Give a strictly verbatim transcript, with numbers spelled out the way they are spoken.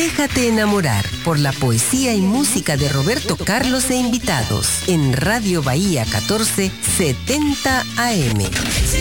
Déjate enamorar por la poesía y música de Roberto Carlos e invitados en Radio Bahía catorce setenta A M.